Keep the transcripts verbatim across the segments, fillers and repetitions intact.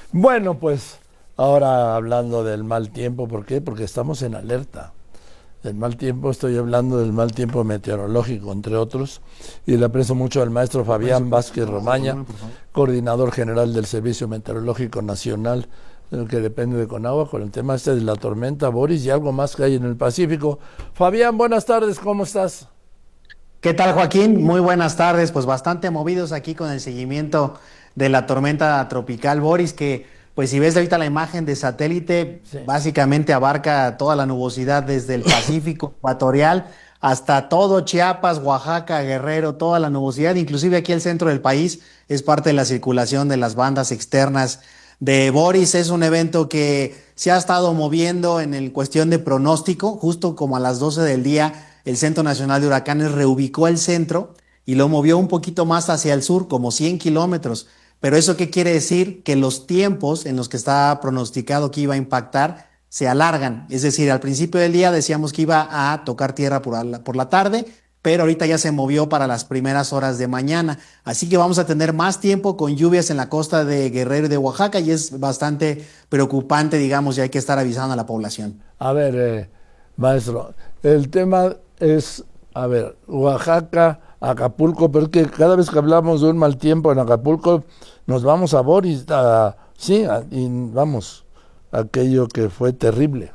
Bueno, pues ahora hablando del mal tiempo, ¿por qué? Porque estamos en alerta. Del mal tiempo, estoy hablando del mal tiempo meteorológico, entre otros, y le aprecio mucho al maestro Fabián Vázquez Romaña, coordinador general del Servicio Meteorológico Nacional, el que depende de Conagua, con el tema este de la tormenta Boris y algo más que hay en el Pacífico. Fabián, buenas tardes, ¿cómo estás? ¿Qué tal, Joaquín? Muy buenas tardes. Pues bastante movidos aquí con el seguimiento de la tormenta tropical Boris, que pues si ves ahorita la imagen de satélite, Sí. básicamente abarca toda la nubosidad desde el Pacífico ecuatorial hasta todo Chiapas, Oaxaca, Guerrero, toda la nubosidad, inclusive aquí el centro del país es parte de la circulación de las bandas externas de Boris. Es un evento que se ha estado moviendo en el cuestión de pronóstico, justo como a las doce del día el Centro Nacional de Huracanes reubicó el centro y lo movió un poquito más hacia el sur, como cien kilómetros. Pero ¿eso qué quiere decir? Que los tiempos en los que está pronosticado que iba a impactar se alargan. Es decir, al principio del día decíamos que iba a tocar tierra por la, por la tarde, pero ahorita ya se movió para las primeras horas de mañana. Así que vamos a tener más tiempo con lluvias en la costa de Guerrero y de Oaxaca y es bastante preocupante, digamos, y hay que estar avisando a la población. A ver, eh, maestro, el tema es, a ver, Oaxaca, Acapulco, pero es que cada vez que hablamos de un mal tiempo en Acapulco, nos vamos a Boris, a- sí, a- y vamos, aquello que fue terrible.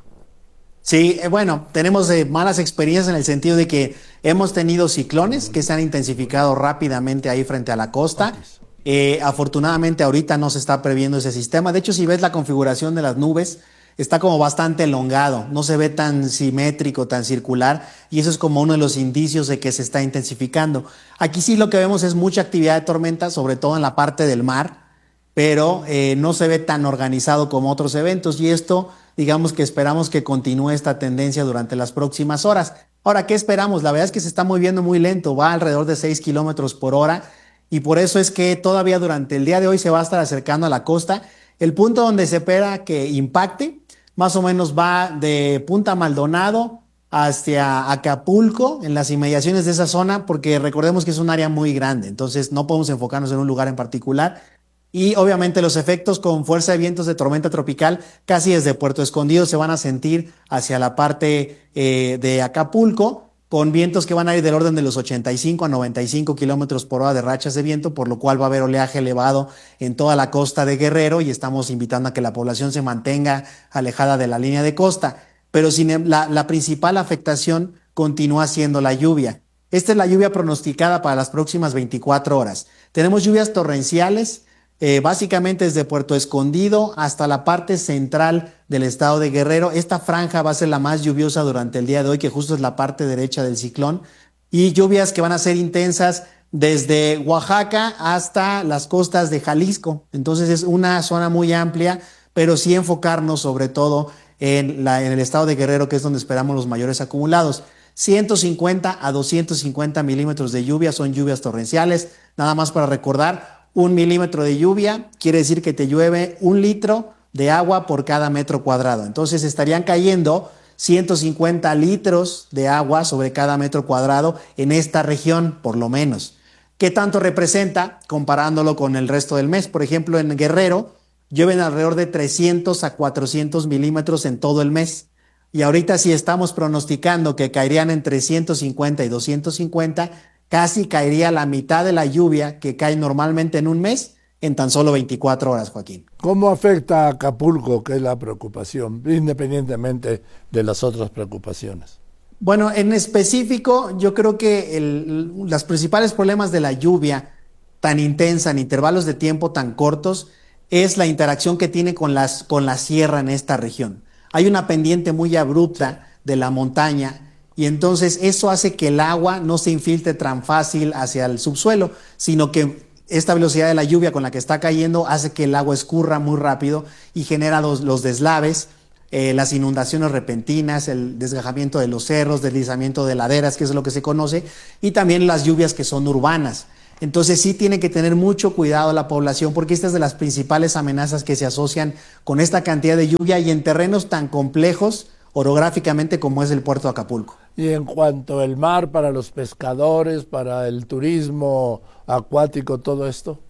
Sí, eh, bueno, tenemos eh, malas experiencias en el sentido de que hemos tenido ciclones que se han intensificado rápidamente ahí frente a la costa. Otis. Eh, afortunadamente ahorita no se está previendo ese sistema. De hecho, si ves la configuración de las nubes, está como bastante elongado, no se ve tan simétrico, tan circular, y eso es como uno de los indicios de que se está intensificando. Aquí sí lo que vemos es mucha actividad de tormenta, sobre todo en la parte del mar, pero eh, no se ve tan organizado como otros eventos y esto, digamos que esperamos que continúe esta tendencia durante las próximas horas. Ahora, ¿qué esperamos? La verdad es que se está moviendo muy lento, va alrededor de seis kilómetros por hora y por eso es que todavía durante el día de hoy se va a estar acercando a la costa. El punto donde se espera que impacte más o menos va de Punta Maldonado hacia Acapulco, en las inmediaciones de esa zona, porque recordemos que es un área muy grande, entonces no podemos enfocarnos en un lugar en particular. Y obviamente los efectos con fuerza de vientos de tormenta tropical casi desde Puerto Escondido se van a sentir hacia la parte eh, de Acapulco, con vientos que van a ir del orden de los ochenta y cinco a noventa y cinco kilómetros por hora de rachas de viento, por lo cual va a haber oleaje elevado en toda la costa de Guerrero y estamos invitando a que la población se mantenga alejada de la línea de costa. Pero sin, em- la, la principal afectación continúa siendo la lluvia. Esta es la lluvia pronosticada para las próximas veinticuatro horas. Tenemos lluvias torrenciales eh, básicamente desde Puerto Escondido hasta la parte central del estado de Guerrero. Esta franja va a ser la más lluviosa durante el día de hoy, que justo es la parte derecha del ciclón, y lluvias que van a ser intensas desde Oaxaca hasta las costas de Jalisco. Entonces es una zona muy amplia, pero sí enfocarnos sobre todo en, la, en el estado de Guerrero, que es donde esperamos los mayores acumulados. ciento cincuenta a doscientos cincuenta milímetros de lluvia son lluvias torrenciales. Nada más para recordar, un milímetro de lluvia quiere decir que te llueve un litro de agua por cada metro cuadrado. Entonces estarían cayendo ciento cincuenta litros de agua sobre cada metro cuadrado en esta región, por lo menos. ¿Qué tanto representa comparándolo con el resto del mes? Por ejemplo, en Guerrero llueven alrededor de trescientos a cuatrocientos milímetros en todo el mes. Y ahorita si estamos pronosticando que caerían entre ciento cincuenta y doscientos cincuenta, casi caería la mitad de la lluvia que cae normalmente en un mes en tan solo veinticuatro horas, Joaquín. ¿Cómo afecta a Acapulco, que es la preocupación, independientemente de las otras preocupaciones? Bueno, en específico, yo creo que el, los principales problemas de la lluvia tan intensa en intervalos de tiempo tan cortos es la interacción que tiene con las, con la sierra en esta región. Hay una pendiente muy Sí. abrupta de la montaña y entonces eso hace que el agua no se infiltre tan fácil hacia el subsuelo, sino que esta velocidad de la lluvia con la que está cayendo hace que el agua escurra muy rápido y genera los, los deslaves, eh, las inundaciones repentinas, el desgajamiento de los cerros, deslizamiento de laderas, que es lo que se conoce, y también las lluvias que son urbanas. Entonces sí tiene que tener mucho cuidado la población porque esta es de las principales amenazas que se asocian con esta cantidad de lluvia y en terrenos tan complejos orográficamente como es el puerto de Acapulco. Y en cuanto al mar para los pescadores, para el turismo acuático, todo esto.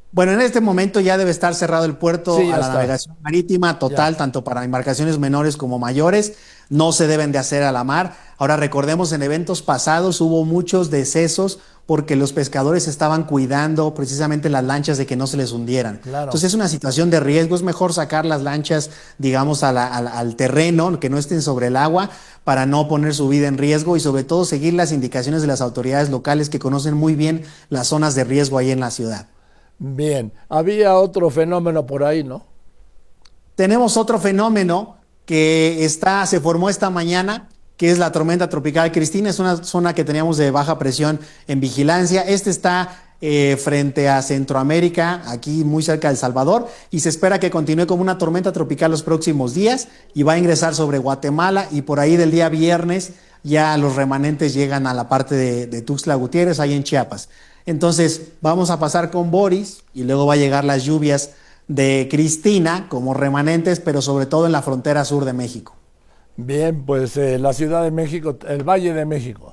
Bueno, en este momento ya debe estar cerrado el puerto Sí, a ya la está. navegación marítima total, Ya. tanto para embarcaciones menores como mayores. No se deben de hacer a la mar. Ahora recordemos, en eventos pasados hubo muchos decesos porque los pescadores estaban cuidando precisamente las lanchas de que no se les hundieran. Claro. Entonces es una situación de riesgo. Es mejor sacar las lanchas, digamos, a la- a la- al terreno, que no estén sobre el agua, para no poner su vida en riesgo y sobre todo seguir las indicaciones de las autoridades locales que conocen muy bien las zonas de riesgo ahí en la ciudad. Bien. Había otro fenómeno por ahí, ¿no? Tenemos otro fenómeno que está, se formó esta mañana, que es la tormenta tropical Cristina. Es una zona que teníamos de baja presión en vigilancia. Este está eh, frente a Centroamérica, aquí muy cerca de El Salvador, y se espera que continúe como una tormenta tropical los próximos días y va a ingresar sobre Guatemala, y por ahí del día viernes ya los remanentes llegan a la parte de, de Tuxtla Gutiérrez, ahí en Chiapas. Entonces vamos a pasar con Boris y luego va a llegar las lluvias de Cristina como remanentes, pero sobre todo en la frontera sur de México. Bien, pues eh, la Ciudad de México, el Valle de México.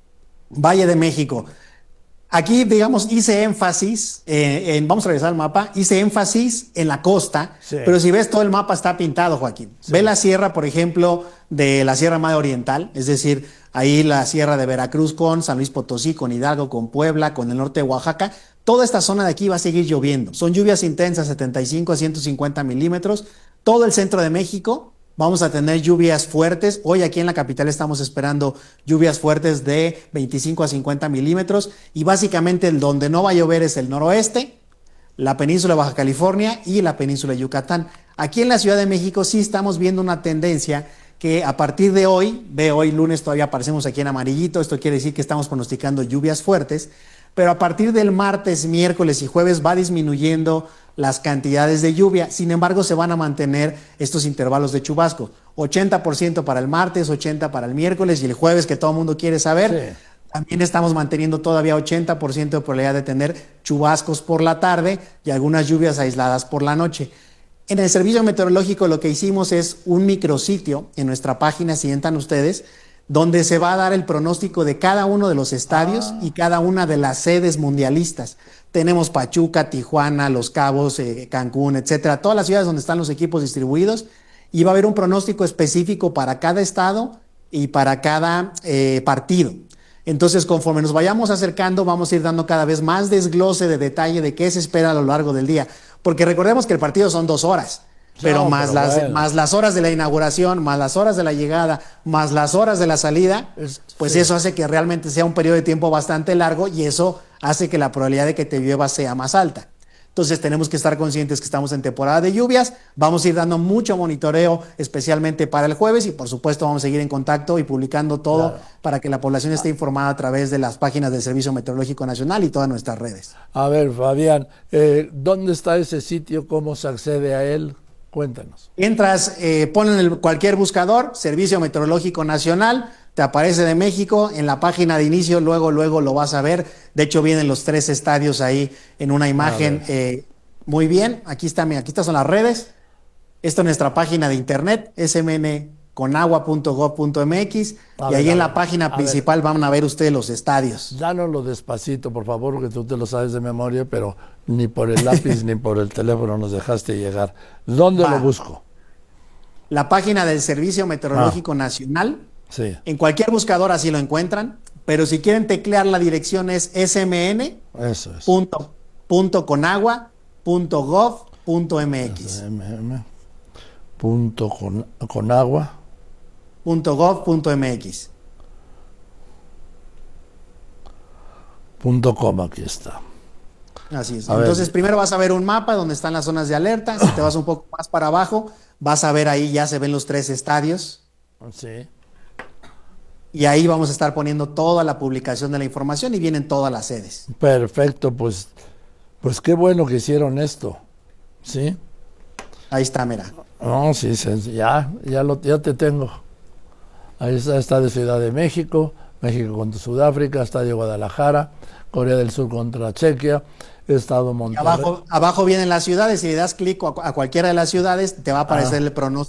Valle de México. Aquí, digamos, hice énfasis, eh, en, vamos a revisar el mapa, hice énfasis en la costa, Sí. pero si ves todo el mapa está pintado, Joaquín. Sí. Ve la sierra, por ejemplo, de la Sierra Madre Oriental, es decir, ahí la sierra de Veracruz con San Luis Potosí, con Hidalgo, con Puebla, con el norte de Oaxaca. Toda esta zona de aquí va a seguir lloviendo. Son lluvias intensas, setenta y cinco a ciento cincuenta milímetros. Todo el centro de México vamos a tener lluvias fuertes. Hoy aquí en la capital estamos esperando lluvias fuertes de veinticinco a cincuenta milímetros. Y básicamente el donde no va a llover es el noroeste, la península de Baja California y la península de Yucatán. Aquí en la Ciudad de México sí estamos viendo una tendencia que a partir de hoy, ve hoy lunes todavía aparecemos aquí en amarillito, esto quiere decir que estamos pronosticando lluvias fuertes, pero a partir del martes, miércoles y jueves va disminuyendo las cantidades de lluvia. Sin embargo, se van a mantener estos intervalos de chubasco. ochenta por ciento para el martes, ochenta por ciento para el miércoles y el jueves, que todo el mundo quiere saber. Sí. También estamos manteniendo todavía ochenta por ciento de probabilidad de tener chubascos por la tarde y algunas lluvias aisladas por la noche. En el servicio meteorológico lo que hicimos es un micrositio en nuestra página, si entran ustedes, donde se va a dar el pronóstico de cada uno de los estadios Ah. y cada una de las sedes mundialistas. Tenemos Pachuca, Tijuana, Los Cabos, eh, Cancún, etcétera, todas las ciudades donde están los equipos distribuidos, y va a haber un pronóstico específico para cada estado y para cada eh, partido. Entonces, conforme nos vayamos acercando, vamos a ir dando cada vez más desglose de detalle de qué se espera a lo largo del día. Porque recordemos que el partido son dos horas. Pero, No, más, pero las, bueno. más las horas de la inauguración, más las horas de la llegada, más las horas de la salida, Es- pues sí. eso hace que realmente sea un periodo de tiempo bastante largo y eso hace que la probabilidad de que te llueva sea más alta. Entonces tenemos que estar conscientes que estamos en temporada de lluvias, vamos a ir dando mucho monitoreo especialmente para el jueves y por supuesto vamos a seguir en contacto y publicando todo Claro. para que la población esté informada a través de las páginas del Servicio Meteorológico Nacional y todas nuestras redes. A ver, Fabián, eh, ¿dónde está ese sitio? ¿Cómo se accede a él? Cuéntanos. Entras, eh, ponen el, cualquier buscador, Servicio Meteorológico Nacional, te aparece de México, en la página de inicio, luego, luego lo vas a ver. De hecho, vienen los tres estadios ahí en una imagen. Eh, muy bien, aquí está, mira, aquí estas son las redes. Esto es nuestra página de internet, s m n conagua punto gov punto m x, A y ver, ahí a en ver, la página a principal van a ver ustedes los estadios. Dánoslo despacito, por favor, que tú te lo sabes de memoria, pero ni por el lápiz ni por el teléfono nos dejaste llegar. ¿Dónde Va. lo busco? La página del Servicio Meteorológico Ah. Nacional. Sí, En cualquier buscador así lo encuentran, pero si quieren teclear la dirección es s m n eso es. punto conagua punto gov punto m x. M M punto con, con agua. punto gov punto m x. Punto com, aquí está. Así es. A ver. Entonces, primero vas a ver un mapa donde están las zonas de alerta. Si te vas un poco más para abajo, vas a ver ahí ya se ven los tres estadios. Sí. Y ahí vamos a estar poniendo toda la publicación de la información y vienen todas las sedes. Perfecto, pues, pues qué bueno que hicieron esto. ¿Sí? Ahí está, mira. No, sí, sí, ya, ya, lo, ya te tengo. Ahí está, está de Ciudad de México, México contra Sudáfrica, Estadio Guadalajara, Corea del Sur contra Chequia, Estado Y Monterrey. abajo, abajo vienen las ciudades. Si le das clic a, a cualquiera de las ciudades, te va a aparecer Ah. el pronóstico